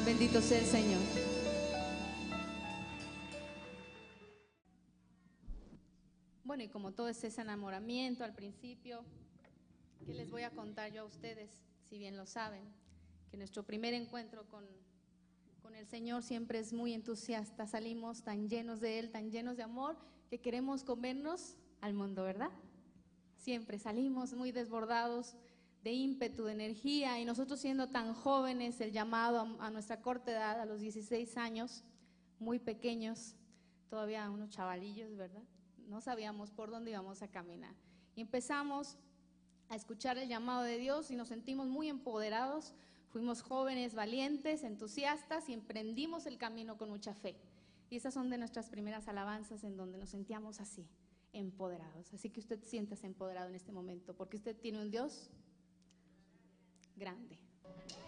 Bendito sea el Señor. Bueno, y como todo es ese enamoramiento al principio, ¿qué les voy a contar yo a ustedes? Si bien lo saben, que nuestro primer encuentro con el Señor siempre es muy entusiasta. Salimos tan llenos de Él, tan llenos de amor, que queremos comernos al mundo, ¿verdad? Siempre salimos muy desbordados de ímpetu, de energía, y nosotros siendo tan jóvenes, el llamado a nuestra corta edad, a los 16 años, muy pequeños, todavía unos chavalillos, ¿verdad? No sabíamos por dónde íbamos a caminar. Y empezamos a escuchar el llamado de Dios y nos sentimos muy empoderados. Fuimos jóvenes, valientes, entusiastas y emprendimos el camino con mucha fe. Y esas son de nuestras primeras alabanzas en donde nos sentíamos así, empoderados. Así que usted siéntase empoderado en este momento, porque usted tiene un Dios grande.